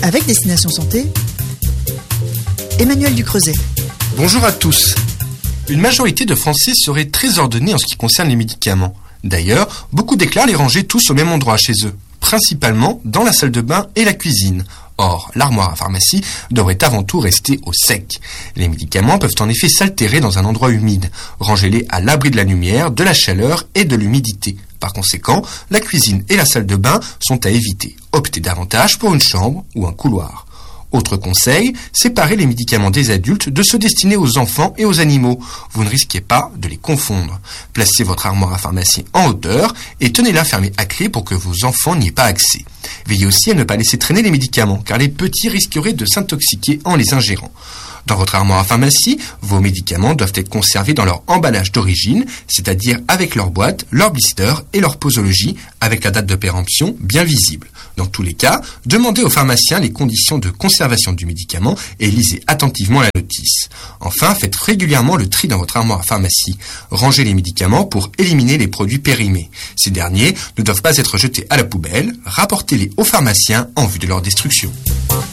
Avec Destination Santé, Emmanuel Ducreuset. Bonjour à tous. Une majorité de Français seraient très ordonnés en ce qui concerne les médicaments. D'ailleurs, beaucoup déclarent les ranger tous au même endroit chez eux, principalement dans la salle de bain et la cuisine. Or, l'armoire à pharmacie devrait avant tout rester au sec. Les médicaments peuvent en effet s'altérer dans un endroit humide. Rangez-les à l'abri de la lumière, de la chaleur et de l'humidité. Par conséquent, la cuisine et la salle de bain sont à éviter. Optez davantage pour une chambre ou un couloir. Autre conseil, séparez les médicaments des adultes de ceux destinés aux enfants et aux animaux. Vous ne risquez pas de les confondre. Placez votre armoire à pharmacie en hauteur et tenez-la fermée à clé pour que vos enfants n'y aient pas accès. Veillez aussi à ne pas laisser traîner les médicaments, car les petits risqueraient de s'intoxiquer en les ingérant. Dans votre armoire à pharmacie, vos médicaments doivent être conservés dans leur emballage d'origine, c'est-à-dire avec leur boîte, leur blister et leur posologie, avec la date de péremption bien visible. Dans tous les cas, demandez au pharmacien les conditions de conservation du médicament et lisez attentivement la notice. Enfin, faites régulièrement le tri dans votre armoire à pharmacie. Rangez les médicaments pour éliminer les produits périmés. Ces derniers ne doivent pas être jetés à la poubelle, rapportez-les au pharmacien en vue de leur destruction.